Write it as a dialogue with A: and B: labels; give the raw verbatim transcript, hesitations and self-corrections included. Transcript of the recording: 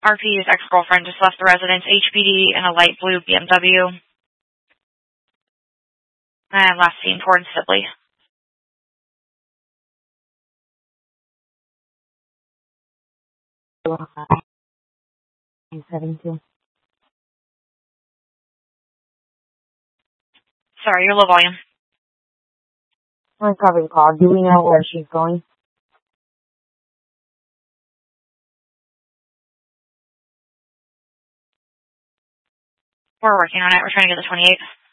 A: R P's ex-girlfriend just left the residence, H P D in a light blue B M W. And last seen towards Sibley.
B: seventeen.
A: Sorry, you're low volume.
B: Uncovered call. Do we know where she's going?
A: We're working on it. We're trying to get the twenty-eight.